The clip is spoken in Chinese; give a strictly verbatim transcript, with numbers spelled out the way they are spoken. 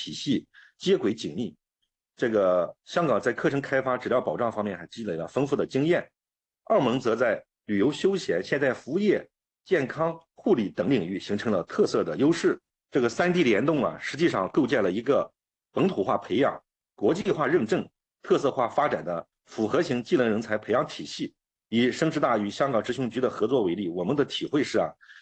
体系接轨紧密。这个香港在课程开发、质量保障方面还积累了丰富的经验，澳门则在旅游休闲、现代服务业、健康护理等领域形成了特色的优势。这个三地联动啊，实际上构建了一个本土化培养、国际化认证、特色化发展的复合型技能人才培养体系。以深师大与香港职训局的合作为例，我们的体会是啊，